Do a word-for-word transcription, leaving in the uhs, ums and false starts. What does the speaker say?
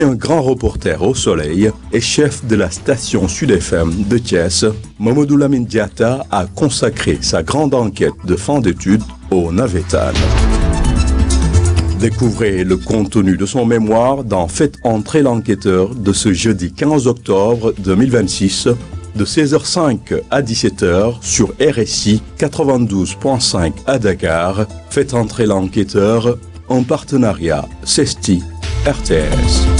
Un grand reporter au soleil et chef de la station Sud F M de Thiès, Mamadou Lamine Diatta a consacré sa grande enquête de fin d'études au Navétane. Découvrez le contenu de son mémoire dans Faites entrer l'enquêteur de ce jeudi quinze octobre deux mille vingt-six de seize heures cinq à dix-sept heures sur R S I quatre-vingt-douze virgule cinq à Dakar. Faites entrer l'enquêteur en partenariat Cesti R T S.